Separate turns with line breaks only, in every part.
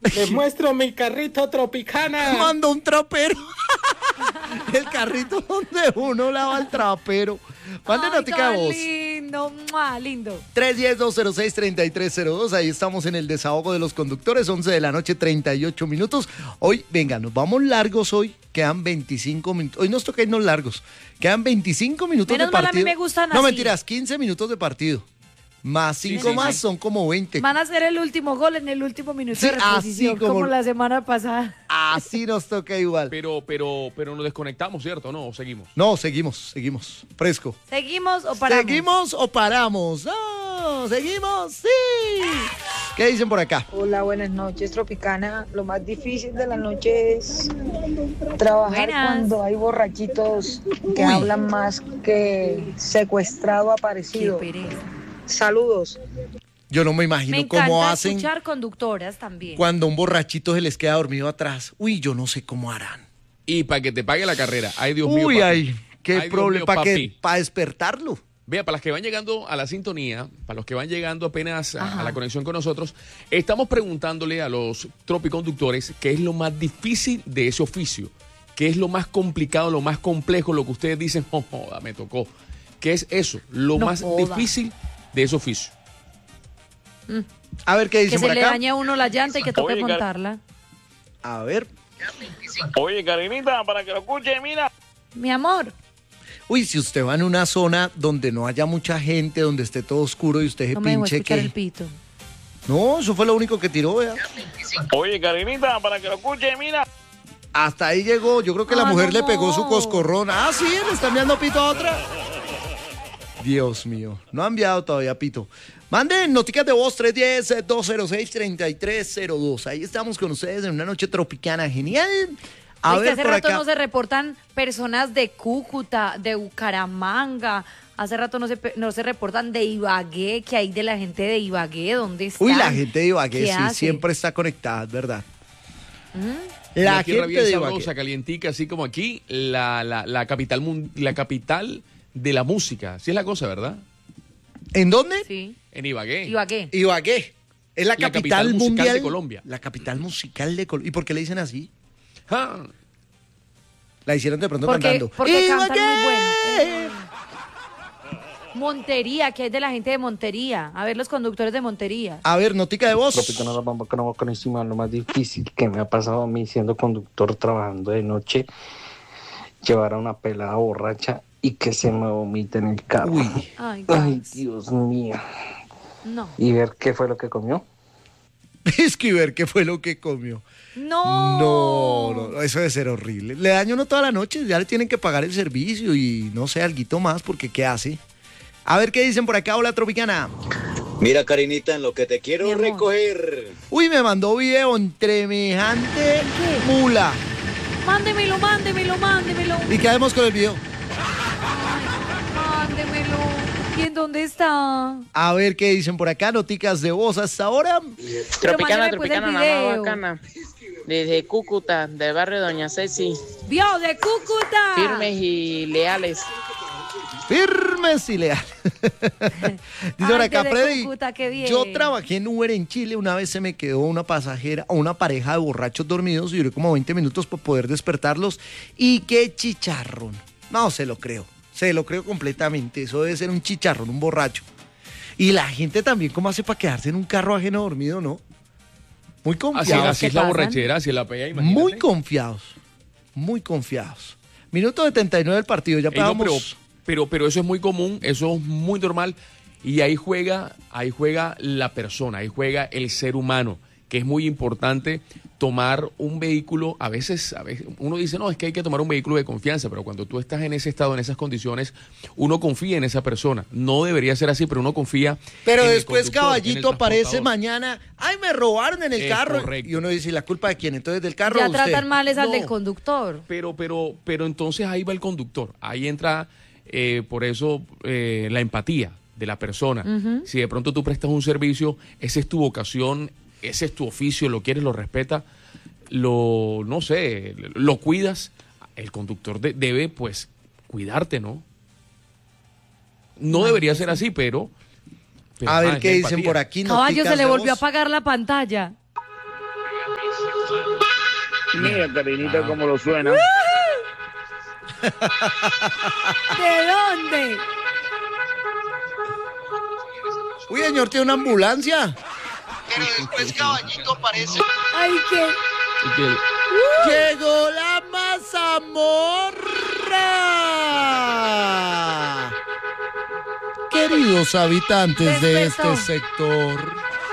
Les muestro mi carrito Tropicana.
Mando un trapero. El carrito donde uno lava el trapero. Mande notica de voz.
Lindo, lindo.
310-206-3302. Ahí estamos en el desahogo de los conductores. 11 de la noche, 38 minutos. Hoy, venga, nos vamos largos hoy. Quedan 25 minutos. Hoy nos toca irnos largos. Quedan 25 minutos
Menos
de
mal,
partido.
a mí me gustan
No,
así.
mentiras, 15 minutos de partido. Más 5 más son como 20.
Van a hacer el último gol en el último minuto
Sí,
de reposición,
así como
la semana pasada.
Así nos toca igual.
Pero nos desconectamos, ¿cierto? ¿No? ¿O seguimos?
No, seguimos. Fresco.
¿Seguimos o paramos?
¿Seguimos o paramos? ¡No! ¿Seguimos? ¡Sí! ¿Qué dicen por acá?
Hola, buenas noches, Tropicana. Lo más difícil de la noche es trabajar cuando hay borrachitos que hablan más que secuestrado aparecido.
Qué pereza.
Saludos.
Yo no me imagino
Me
cómo
encanta
hacen
escuchar conductoras también.
cuando un borrachito se les queda dormido atrás. Uy, yo no sé cómo harán.
Y para que te pague la carrera. Ay, Dios mío.
Uy,
papi.
ay, qué
Ay, Dios
problema.
mío,
¿Para qué?
papi.
¿Para despertarlo?
Vea, para los que van llegando a la sintonía, para los que van llegando apenas a la conexión con nosotros, estamos preguntándole a los tropiconductores qué es lo más difícil de ese oficio, qué es lo más complicado, lo más complejo, lo que ustedes dicen, oh, joda, me tocó. ¿Qué es eso? Lo
No
más
joda.
difícil de ese oficio.
A ver qué
Que
dicen
se
por
le
acá.
dañe a uno la llanta y que toque
Oye,
montarla.
A ver.
Oye, Karinita, para que lo escuche, mira.
Mi amor.
Uy, si usted va en una zona donde no haya mucha gente, donde esté todo oscuro y usted se
No me dejó
pinche
escuchar
que...
el pito.
No, eso fue lo único que tiró, vea.
Oye, Karinita, para que lo escuche, mira.
Hasta ahí llegó. Yo creo que la mujer
no.
le pegó su coscorrón. Ah, sí, le está enviando pito a otra. Dios mío, no ha enviado todavía pito. Manden noticias de voz 310-206-3302. Ahí estamos con ustedes en una noche tropicana genial. A
Es que
ver
hace
por
rato
acá.
no se reportan personas de Cúcuta, de Bucaramanga. Hace rato no se reportan de Ibagué, que hay de la gente de Ibagué, ¿dónde están?
Uy, la gente de Ibagué
¿Qué
sí
hace?
siempre está conectada, es verdad.
La
La
tierra
gente
bien
de
sabrosa,
Ibagué.
calientica, así como aquí, la capital de la música. Sí es la cosa, ¿verdad?
¿En dónde?
Sí.
En Ibagué.
Ibagué.
Ibagué. Es la capital,
capital musical
mundial
de Colombia.
La capital musical de Colombia. ¿Y por qué le dicen así?
Ah,
La hicieron de pronto
Porque
cantando.
cantan
¡Ibagué!
muy bueno. Montería, que es de la gente de Montería. A ver, los conductores de Montería.
A ver, notica de voz.
Tropicana, la bamba, encima, lo más difícil que me ha pasado a mí siendo conductor trabajando de noche, llevar a una pelada borracha y que se me vomite en el carro.
Uy.
Ay,
Ay,
gas.
Dios mío.
No.
Y ver qué fue lo que comió.
Escribir qué fue lo que comió.
No.
No, eso debe ser horrible. Le daño uno toda la noche, ya le tienen que pagar el servicio y no sé, alguito más, porque ¿qué hace? A ver qué dicen por acá, hola Tropicana.
Mira, Karinita, en lo que te
Mi
quiero
amor.
recoger.
Uy, me mandó video en semejante mula.
Mándemelo.
¿Y qué hacemos con el video?
Mándemelo. ¿Y en dónde está?
A ver qué dicen por acá, noticas de voz hasta ahora.
Tropicana, Tropicana, mamá
bacana. Desde Cúcuta, del barrio Doña Ceci.
¡Vio, de Cúcuta!
Firmes y leales.
Firmes y leales. Dice por
Ay,
acá,
desde
Freddy,
Cúcuta, qué bien.
yo trabajé en Uber en Chile, una vez se me quedó una pasajera o una pareja de borrachos dormidos y duré como 20 minutos para poder despertarlos y qué chicharrón. No, se lo creo completamente, eso debe ser un chicharrón, un borracho. Y la gente también, ¿cómo hace para quedarse en un carro ajeno dormido, no? Muy
así,
confiados.
así es la borrachera, así es la pega, imagínate.
Muy confiados. Minuto 79 del partido, ya
Ey, no,
pegamos.
pero eso es muy común, eso es muy normal. Y ahí juega la persona, ahí juega el ser humano, que es muy importante tomar un vehículo. A veces uno dice, no, es que hay que tomar un vehículo de confianza, pero cuando tú estás en ese estado, en esas condiciones, uno confía en esa persona. No debería ser así, pero uno confía.
Pero
en el
después
conductor, en el
Caballito aparece
transportador.
mañana, ay, me robaron en el
Es
carro.
correcto.
Y uno dice, ¿y la culpa de quién? Entonces, ¿del carro
Ya
o usted?
tratan mal es al
No.
del conductor.
Pero entonces ahí va el conductor, ahí entra por eso la empatía de la persona. Si de pronto tú prestas un servicio, esa es tu vocación, ese es tu oficio, lo quieres, lo respetas, lo cuidas, el conductor debe pues cuidarte, ¿no? No debería ser así, pero
A ver
es
qué
la
dicen
empatía.
por aquí.
Caballo,
noticas
se le
de
volvió a
voz.
apagar la pantalla.
Mira, Karinita, cómo lo suena.
¿De dónde?
Uy, señor, tiene una ambulancia.
Pero después Caballito aparece.
Ay, qué.
Llegó la mazamorra. Queridos habitantes de este sector.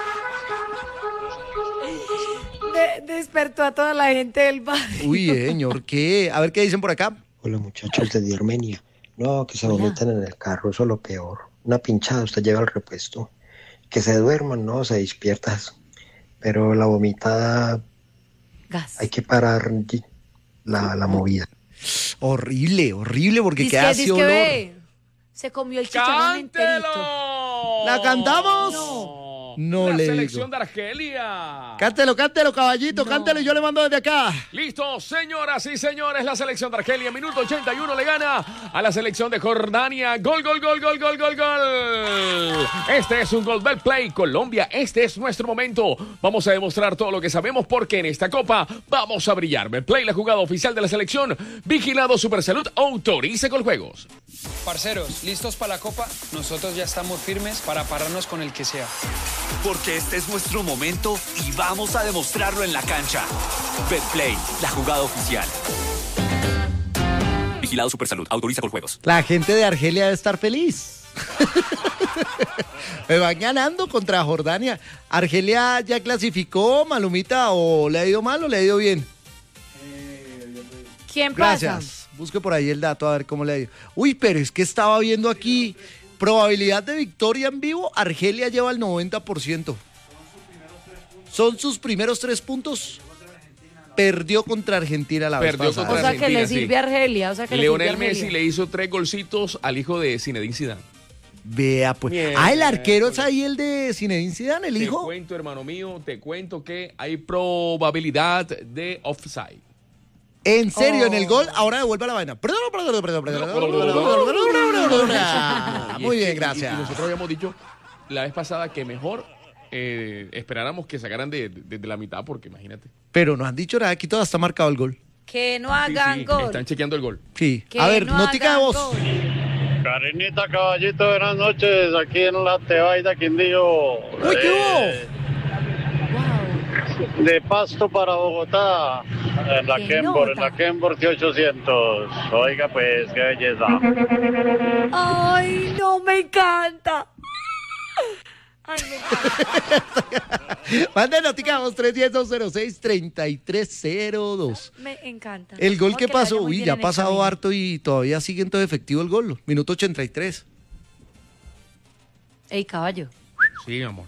Despertó a toda la gente del barrio.
Uy, señor, ¿qué? A ver qué dicen por acá.
Hola, muchachos de Armenia. No, que se vomitan en el carro, eso es lo peor. Una pinchada, usted lleva el repuesto. Que se duerman, no, se despiertas. Pero la vomitada, hay que parar la movida.
Horrible, porque queda así olor.
Se comió el chicharrón enterito.
¿La cantamos? No
la
le
selección
digo.
de Argelia.
Cántelo, caballito, cántelo y yo le mando desde acá.
Listo, señoras y señores, la selección de Argelia, minuto 81, le gana a la selección de Jordania. Gol. Este es un gol del Play Colombia, este es nuestro momento. Vamos a demostrar todo lo que sabemos porque en esta copa vamos a brillar. Play, la jugada oficial de la selección. Vigilado Supersalud, autorice con juegos.
Parceros, ¿listos para la copa? Nosotros ya estamos firmes para pararnos con el que sea.
Porque este es nuestro momento y vamos a demostrarlo en la cancha. Betplay, la jugada oficial. Vigilado Supersalud, autoriza con juegos.
La gente de Argelia debe estar feliz. Me van ganando contra Jordania. ¿Argelia ya clasificó, Malumita, o le ha ido mal o le ha ido bien?
¿Quién pasa?
Gracias. Busque por ahí el dato a ver cómo le ha ido. Uy, pero es que estaba viendo aquí probabilidad de victoria en vivo. Argelia lleva el 90%. ¿Son sus primeros 3 puntos? Perdió contra Argentina la vez pasada.
O sea que le sirve a Argelia.
Lionel Messi le hizo 3 golcitos al hijo de Zinedine Zidane.
Vea pues. El arquero es ahí el de Zinedine Zidane, el hijo.
Te cuento, hermano mío, que hay probabilidad de offside.
¿En serio? ¿En el gol? Ahora devuelve la vaina. Perdón. Muy bien, gracias.
Y nosotros habíamos dicho la vez pasada que mejor esperáramos que sacaran desde la mitad, porque imagínate.
Pero no han dicho nada, aquí todo está marcado el gol.
Que no hagan
sí,
gol.
Están chequeando el gol.
Sí.
Que
a ver,
no
notica de voz.
gol.
Karinita, Caballito, buenas noches. Aquí en la Tebaida, Quindío.
¡Uy, qué hubo!
De Pasto para Bogotá, en la Kenworth 800. Oiga, pues, qué belleza.
Ay, no, me encanta. Ay, me encanta.
Manda notica 310-206-3302.
Me encanta.
El gol que
Porque
pasó,
vaya muy
uy,
bien
ya ha
en esta
pasado
vida.
harto y todavía sigue en todo efectivo el gol. Minuto 83.
Ey, caballo.
Sí, mi amor.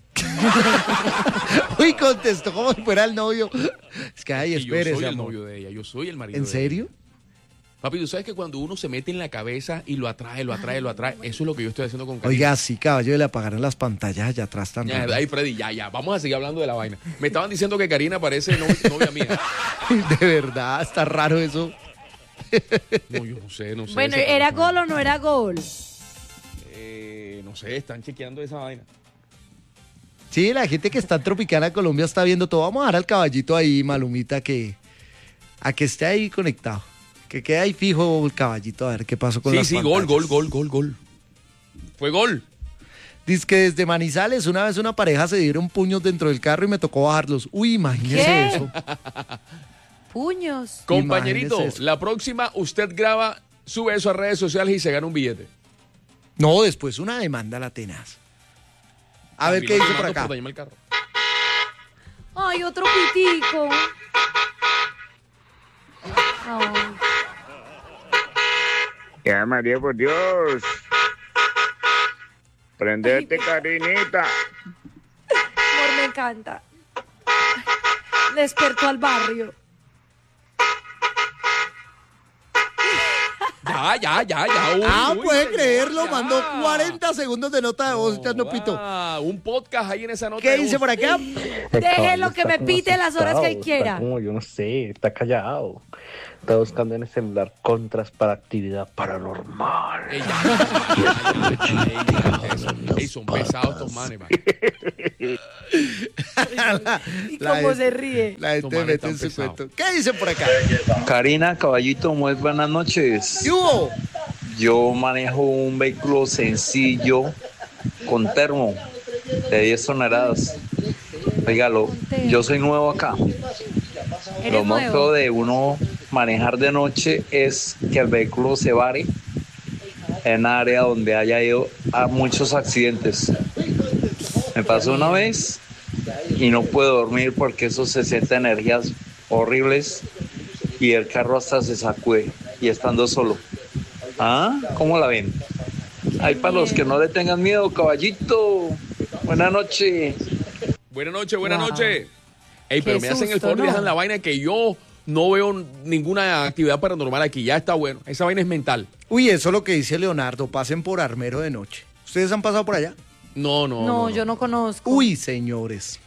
Uy, contestó como si fuera el novio. Es que, ay, espérese,
yo soy el
amor.
novio de ella, yo soy el marido
¿En
de
serio?
ella. Papi, tú sabes que cuando uno se mete en la cabeza y lo atrae, eso es lo que yo estoy haciendo con Karina.
Oiga, sí, caballo, le apagaron las pantallas allá atrás también.
Ahí, Freddy, ya, vamos a seguir hablando de la vaina. Me estaban diciendo que Karina parece novia mía.
De verdad, está raro eso.
No, yo no sé.
Bueno, ¿era gol o no era gol?
No sé, están chequeando esa vaina.
Sí, la gente que está en Tropicana Colombia está viendo todo. Vamos a dar al caballito ahí, Malumita, a que esté ahí conectado. Que quede ahí fijo el caballito a ver qué pasó con las pantallas.
Gol. Fue gol.
Dice que desde Manizales una vez una pareja se dieron puños dentro del carro y me tocó bajarlos. Uy, imagínese
¿Qué?
eso.
Puños.
Compañerito,
Imagínese eso.
la próxima usted graba, sube eso a redes sociales y se gana un billete.
No, después una demanda la tenaz. A ver qué dice por acá.
dañarme el carro.
Ay, otro pitico. Ay.
Ya, María, por Dios. Prendete, Karinita.
Amor, me encanta. Despertó al barrio.
Ya.
Puede creerlo, mandó 40 segundos de nota de voz, Pito.
Un podcast ahí en esa nota.
¿Qué dice por acá?
Déjelo que me pite las horas que él quiera.
Como yo no sé, está callado. Está buscando en el celular contras para actividad paranormal.
Son pesados estos manes, man.
¿Y cómo se ríe?
La gente mete en su cuento. ¿Qué dicen por acá?
Karina, caballito, muy buenas noches.
¿Qué hubo?
Yo manejo un vehículo sencillo con termo de 10 toneladas. Oígalo, yo soy nuevo acá. Lo más feo de uno manejar de noche es que el vehículo se vare en una área donde haya ido a muchos accidentes. Me pasó una vez y no puedo dormir porque eso se siente energías horribles y el carro hasta se sacude y estando solo. ¿Ah? ¿Cómo la ven? Ahí para los que no le tengan miedo, caballito. Buenas noches.
Buenas noches. Ey, pero me hacen el favor y dejan la vaina que yo no veo ninguna actividad paranormal aquí. Ya está bueno. Esa vaina es mental.
Uy, eso es lo que dice Leonardo. Pasen por Armero de noche. ¿Ustedes han pasado por allá?
No, yo no conozco.
Uy, señores,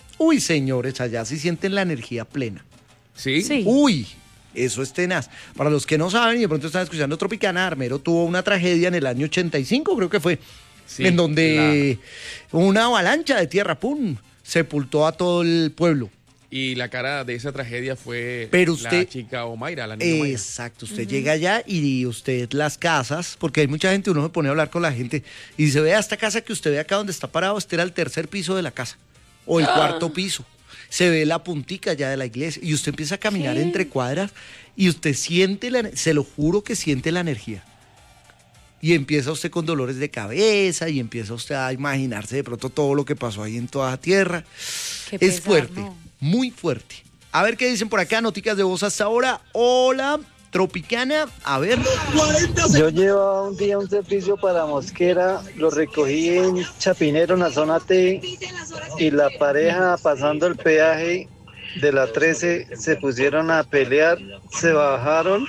allá sí sienten la energía plena.
¿Sí?
Uy, eso es tenaz. Para los que no saben y de pronto están escuchando Tropicana, Armero tuvo una tragedia en el año 85, creo que fue, en donde una avalancha de tierra, sepultó a todo el pueblo.
Y la cara de esa tragedia fue
la
chica Omaira, la niña Omaira.
Exacto, usted llega allá y usted las casas, porque hay mucha gente, uno se pone a hablar con la gente y dice, vea esta casa que usted ve acá donde está parado, este era el tercer piso de la casa o el cuarto piso. Se ve la puntica ya de la iglesia y usted empieza a caminar entre cuadras y usted siente, se lo juro que siente la energía. Y empieza usted con dolores de cabeza y empieza usted a imaginarse de pronto todo lo que pasó ahí en toda la tierra. Es fuerte, muy fuerte. A ver qué dicen por acá, noticas de voz hasta ahora. Hola, Tropicana, a ver.
Yo llevaba un día un servicio para Mosquera, lo recogí en Chapinero, en la zona T, y la pareja pasando el peaje de la 13 se pusieron a pelear, se bajaron,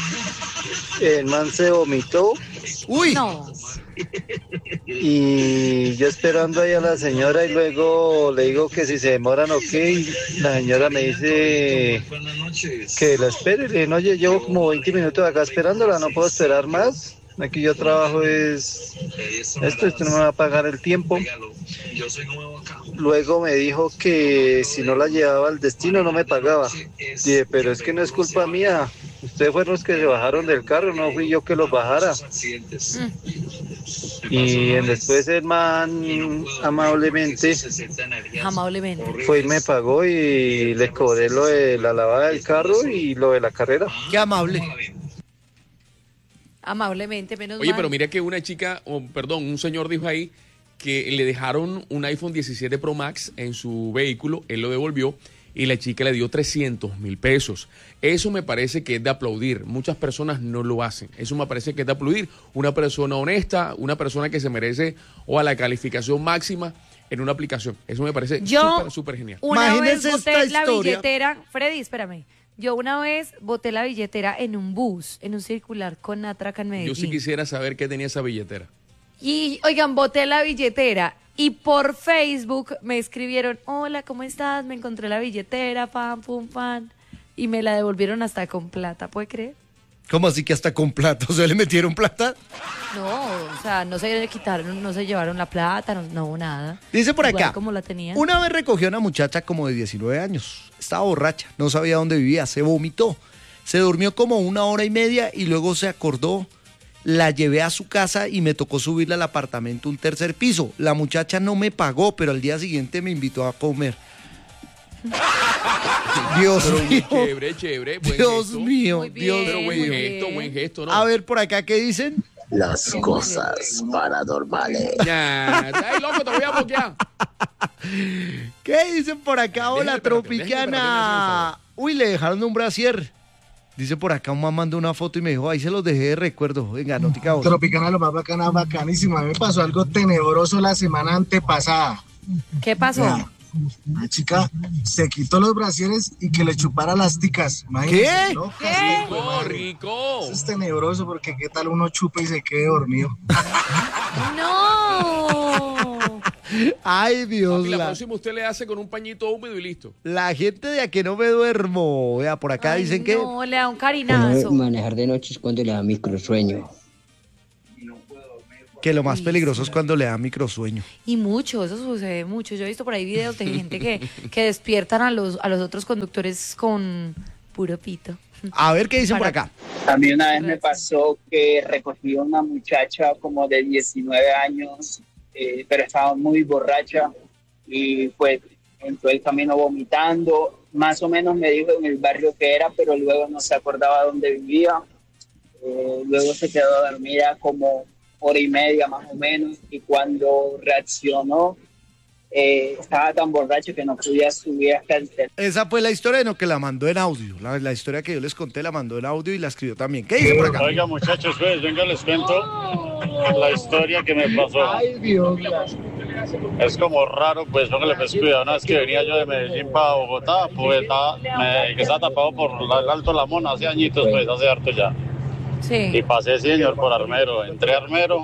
el man se vomitó.
¡Uy!
No.
Y yo esperando ahí a la señora y luego le digo que si se demoran o qué, y la señora me dice que la espere. Le dije, no, yo llevo como 20 minutos acá esperándola, no puedo esperar más. Aquí yo trabajo es esto no me va a pagar el tiempo. Luego me dijo que si no la llevaba al destino no me pagaba. Dije, pero es que no es culpa mía. Ustedes fueron los que se bajaron del carro, no fui yo que los bajara. Y después el man amablemente fue y me pagó y le cobré lo de la lavada del carro y lo de la carrera.
Qué amable.
Amablemente, menos mal.
Oye, pero mira que un señor dijo ahí que le dejaron un iPhone 17 Pro Max en su vehículo, él lo devolvió y la chica le dio 300,000 pesos. Eso me parece que es de aplaudir. Muchas personas no lo hacen. Eso me parece que es de aplaudir. Una persona honesta, una persona que se merece a la calificación máxima en una aplicación. Eso me parece súper genial.
Una vez boté la billetera, Freddy, espérame. Yo una vez boté la billetera en un bus, en un circular con Atraca en Medellín.
Yo sí quisiera saber qué tenía esa billetera.
Y, oigan, boté la billetera y por Facebook me escribieron, hola, ¿cómo estás? Me encontré la billetera, pum, y me la devolvieron hasta con plata, ¿puede creer?
¿Cómo así que hasta con plata? ¿O sea, le metieron plata?
No, o sea, no se quitaron, no se llevaron la plata, no nada.
Dice por
igual
acá,
como la tenían.
Una vez recogió a una muchacha como de 19 años. Estaba borracha, no sabía dónde vivía, se vomitó. Se durmió como 1 hora y media y luego se acordó. La llevé a su casa y me tocó subirla al apartamento, un 3er piso. La muchacha no me pagó, pero al día siguiente me invitó a comer. Dios mío.
Chévere.
Dios mío, Dios
mío. Buen gesto, ¿no?
A ver, por acá, ¿qué dicen?
Las cosas paranormales.
Ay, loco, te voy a bloquear.
¿Qué dicen por acá? Hola, Tropicana. Uy, le dejaron un brasier. Dice por acá, un man mandó una foto y me dijo, ahí se los dejé de recuerdo. Venga, notica vos.
Tropicana, lo más bacana, bacanísimo. A mí me pasó algo tenebroso la semana antepasada.
¿Qué pasó?
una chica se quitó los brasieres y que le chupara las ticas. Imagínense,
¿Qué?
¿no?
¿Qué?
Rico.
Eso es tenebroso porque qué tal uno chupa y se quede dormido.
¡No!
Ay, Dios.
Papi, la próxima usted le hace con un pañito húmedo y listo.
La gente de a que no me duermo. Vea, por acá
Ay,
dicen que...
No, le da un carinazo.
Manejar de noche es cuando le da microsueño.
Que lo más peligroso es cuando le da microsueño.
Y mucho, eso sucede mucho. Yo he visto por ahí videos de gente que despiertan a los otros conductores con puro pito.
A ver qué dicen por acá.
A mí una vez me pasó que recogí a una muchacha como de 19 años, pero estaba muy borracha y pues entró el camino vomitando. Más o menos me dijo en el barrio que era, pero luego no se acordaba dónde vivía. Luego se quedó dormida como hora y media más o menos, y cuando reaccionó estaba tan borracho que no podía subir hasta el tercer.
Esa fue la historia, no, que la mandó en audio. La historia que yo les conté la mandó en audio y la escribió también. ¿Qué dice por acá?
Oiga, muchachos, pues, venga, les cuento la historia que me pasó.
Ay, Dios.
Es como raro, pues, póngale pues cuidado. Una vez que venía yo de Medellín para Bogotá, pues, que estaba tapado por el Alto La Mona hace añitos, pues, hace harto ya.
Sí.
Y pasé, señor, por Armero. Entré a Armero.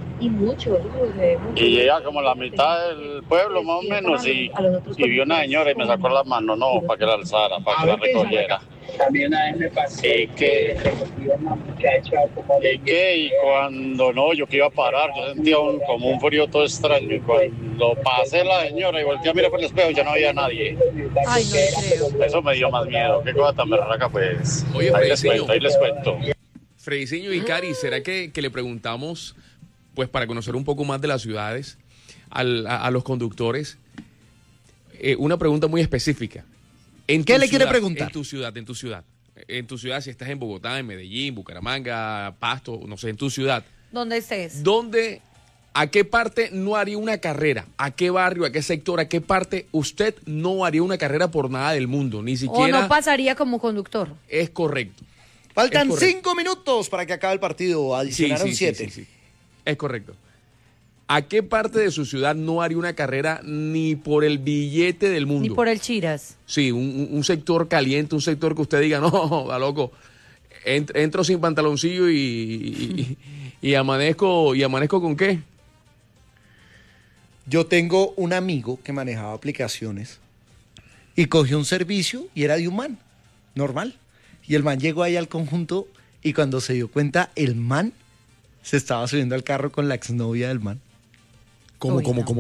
Y llega como a la mitad del pueblo, más o menos, y vi una señora y me sacó la mano, no, para que la alzara, para que la recogiera.
También una vez me pasó que recogí a una muchacha como de...
Y cuando no, yo que iba a parar, yo sentía como un frío todo extraño. Y cuando pasé la señora y volteé a mirar por el espejo, ya no había nadie.
Ay, no creo.
Eso me dio más miedo. Qué cosa tan berraca, pues.
Oye,
ahí les cuento.
Frediciño y Cari, ¿será que le preguntamos, pues para conocer un poco más de las ciudades, a los conductores, una pregunta muy específica?
¿Qué le quiere preguntar?
En tu ciudad, si estás en Bogotá, en Medellín, Bucaramanga, Pasto, no sé, en tu ciudad.
¿Dónde estés?
¿A qué parte no haría una carrera? ¿A qué barrio, a qué sector, a qué parte usted no haría una carrera por nada del mundo? Ni siquiera...
O no pasaría como conductor.
Es correcto.
Faltan 5 minutos para que acabe el partido. Adicionaron 7.
Sí. Es correcto. ¿A qué parte de su ciudad no haría una carrera ni por el billete del mundo?
Ni por el Chiras.
Sí, un sector caliente, un sector que usted diga, no, da loco, entro sin pantaloncillo y amanezco ¿con qué?
Yo tengo un amigo que manejaba aplicaciones y cogió un servicio y era de un man, normal. Y el man llegó ahí al conjunto y cuando se dio cuenta, el man se estaba subiendo al carro con la exnovia del man.
¿Cómo?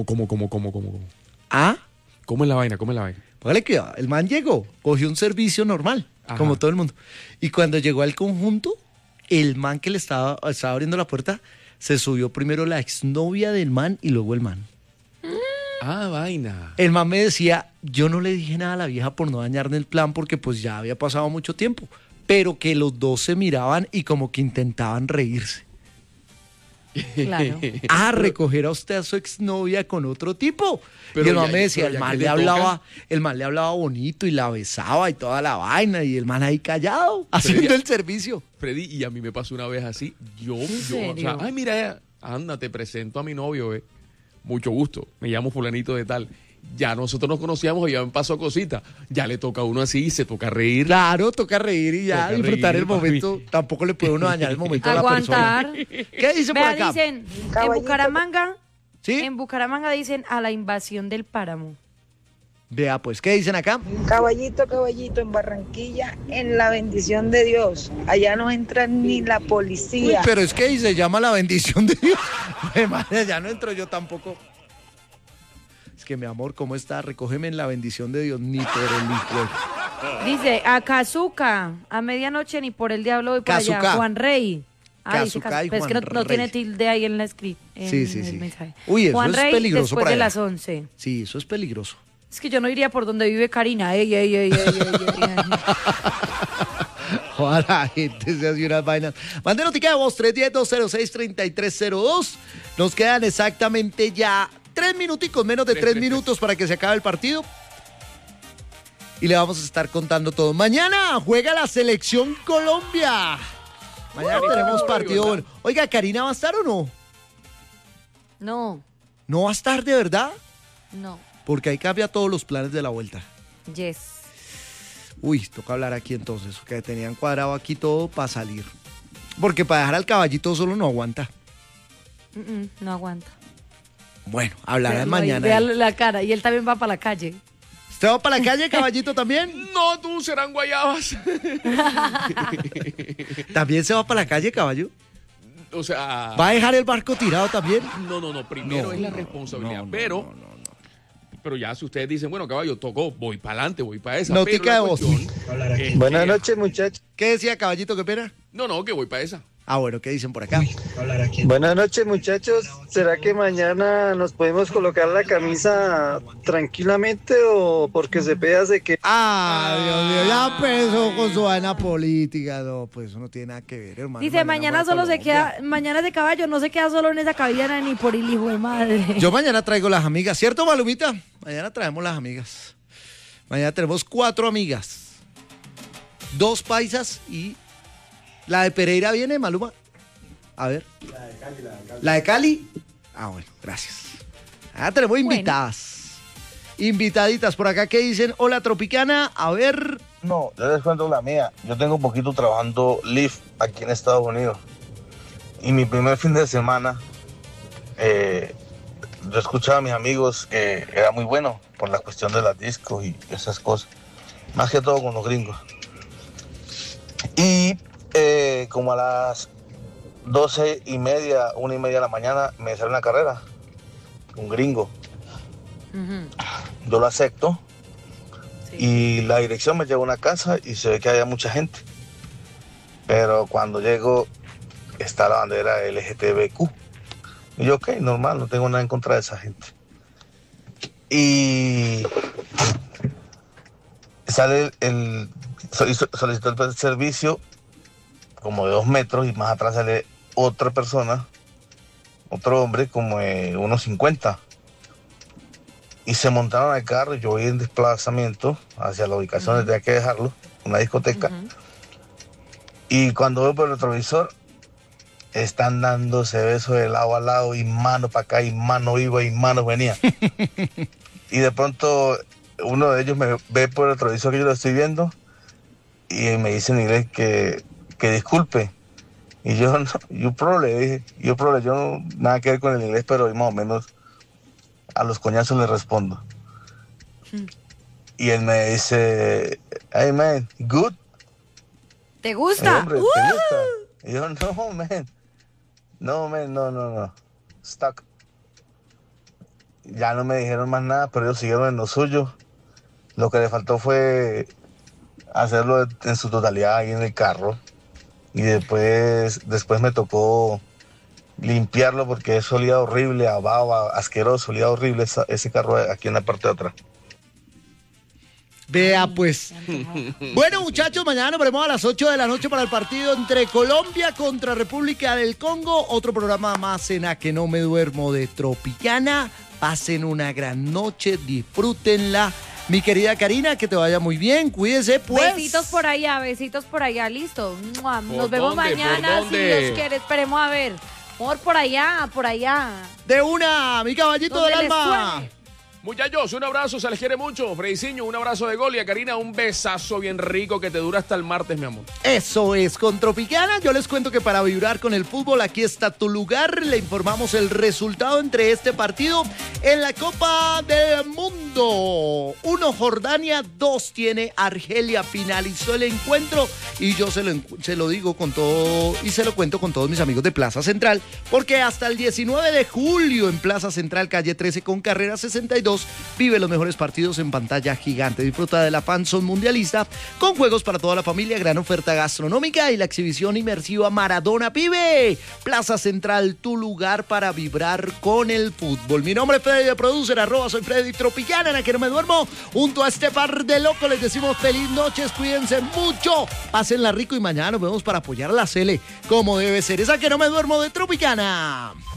¿Ah?
¿Cómo es la vaina?
Póngale cuidado, el man llegó, cogió un servicio normal, como todo el mundo. Y cuando llegó al conjunto, el man que le estaba abriendo la puerta, se subió primero la exnovia del man y luego el man.
Vaina.
El man me decía, yo no le dije nada a la vieja por no dañarme el plan porque pues ya había pasado mucho tiempo, pero que los dos se miraban y como que intentaban reírse.
Claro.
Recoger a usted a su exnovia con otro tipo. Pero y el man me decía, el man le hablaba bonito y la besaba y toda la vaina y el man ahí callado, haciendo el servicio.
Freddy, y a mí me pasó una vez así, yo,
¿En serio?
o sea, mira, anda, te presento a mi novio, mucho gusto, me llamo fulanito de tal. Ya nosotros nos conocíamos y ya me pasó cosita. Ya le toca a uno así y se toca reír.
Claro, toca reír y ya disfrutar el momento. Tampoco le puede uno dañar el momento a la persona. ¿Qué dicen por acá?
Dicen, en Bucaramanga, en Bucaramanga dicen a la invasión del páramo.
Vea, pues, ¿qué dicen acá?
Caballito, en Barranquilla, en la bendición de Dios. Allá no entra ni la policía.
Uy, pero es que se llama la bendición de Dios. Ya no entro yo tampoco. Es que, mi amor, ¿cómo está? Recógeme en la bendición de Dios, ni por el hijo.
Dice, a Cazuca, a medianoche ni por el diablo voy para allá. Juan Rey.
Cazuca y
Juan Rey. Es que no tiene tilde ahí en la
Sí.
mensaje.
Uy, eso
Juan
es
Rey,
peligroso
después
por
de
allá.
las 11.
Sí, eso es peligroso.
Es que yo no iría por donde vive Karina. Ey.
Joder, la gente se hace unas vainas. Mande notica de voz 310-206-3302. Nos quedan exactamente ya 3 minuticos, menos de 3 minutos para que se acabe el partido. Y le vamos a estar contando todo. Mañana juega la Selección Colombia. Mañana tenemos partido bueno. Oiga, ¿Karina va a estar o no?
No.
¿No va a estar de verdad?
No.
porque ahí cambia todos los planes de la vuelta.
Yes.
Uy, toca hablar aquí entonces, que tenían cuadrado aquí todo para salir. Porque para dejar al caballito solo no aguanta.
No aguanta.
Bueno, hablarán
Véalo
mañana.
ahí, véale la cara, y él también va para la calle.
¿Usted va para la calle, caballito, también?
No, tú serán guayabas.
¿También se va para la calle, caballo?
O sea...
¿Va a dejar el barco tirado también?
No, primero es la responsabilidad, pero ya si ustedes dicen, bueno, caballo, tocó, voy para adelante, voy para esa.
Notica de voz.
Buenas noches, muchachos.
¿Qué decía, caballito, qué pena?
No, que voy para esa.
Ah, bueno, ¿qué dicen por acá?
Buenas noches, muchachos. ¿Será que mañana nos podemos colocar la camisa tranquilamente o porque se hace que...
Ah, Dios mío, ya empezó con su vaina política. No, pues eso no tiene nada que ver, hermano.
Dice, mañana solo se queda, mañana ese caballo no se queda solo en esa cabina ni por el hijo de madre.
Yo mañana traigo las amigas, ¿cierto, Malumita? Mañana traemos las amigas. Mañana tenemos 4 amigas. 2 paisas y... ¿La de Pereira viene, Maluma? A ver. ¿La de Cali? Ah, bueno, gracias. Tenemos invitadas. Invitaditas por acá que dicen, hola Tropicana, a ver.
No, yo les cuento la mía. Yo tengo un poquito trabajando Lyft aquí en Estados Unidos. Y mi primer fin de semana, yo escuchaba a mis amigos que era muy bueno por la cuestión de las discos y esas cosas. Más que todo con los gringos. Y como a las 12:30, 1:30 de la mañana, me sale una carrera. Un gringo. Yo lo acepto. Sí. Y la dirección me lleva a una casa y se ve que había mucha gente. Pero cuando llego, está la bandera LGTBQ. Y yo, ok, normal, no tengo nada en contra de esa gente. Y sale solicitó el servicio como de 2 metros y más atrás sale otra persona, otro hombre como de 1.50. Y se montaron al carro y yo voy en desplazamiento hacia la ubicación donde tenía que dejarlo, una discoteca. Y cuando veo por el retrovisor, están dándose besos de lado a lado y mano para acá y mano iba y mano venía. Y de pronto uno de ellos me ve por el retrovisor que yo lo estoy viendo y me dice en inglés que disculpe. Y yo, no, yo no, nada que ver con el inglés, pero más o menos a los coñazos le respondo. Y él me dice, hey man, good.
¿Te gusta?
Hombre, ¿te gusta? Y yo, no. Stuck. Ya no me dijeron más nada, pero ellos siguieron en lo suyo. Lo que le faltó fue hacerlo en su totalidad ahí en el carro. Y después me tocó limpiarlo porque eso olía horrible, a baba, asqueroso, olía horrible ese carro aquí en la parte de atrás.
Vea pues. Bueno, muchachos, mañana nos veremos a las 8 de la noche para el partido entre Colombia contra República del Congo. Otro programa más en A Que No Me Duermo de Tropicana. Pasen una gran noche, disfrútenla. Mi querida Karina, que te vaya muy bien, cuídese pues.
Besitos por allá, listo. Nos vemos mañana, si Dios quiere, esperemos a ver. Amor, por allá.
De una, mi caballito del alma.
Muchachos, un abrazo, se les quiere mucho. Frediciño, un abrazo de gol y a Karina un besazo bien rico que te dura hasta el martes, mi amor.
Eso es, con Tropicana yo les cuento que para vibrar con el fútbol aquí está tu lugar. Le informamos el resultado entre este partido en la Copa del Mundo. 1 Jordania, 2 tiene Argelia. Finalizó el encuentro y yo se lo digo con todo y se lo cuento con todos mis amigos de Plaza Central, porque hasta el 19 de julio en Plaza Central, calle 13 con carrera 62, vive los mejores partidos en pantalla gigante. Disfruta de la FanZone mundialista con juegos para toda la familia, gran oferta gastronómica y la exhibición inmersiva Maradona Vive. Plaza Central, tu lugar para vibrar con el fútbol. Mi nombre es Freddy de Producer, @soy Freddy Tropicana, en A Que No Me Duermo. Junto a este par de locos les decimos feliz noches, cuídense mucho, pásenla rico y mañana nos vemos para apoyar a la Sele como debe ser. Es A Que No Me Duermo de Tropicana.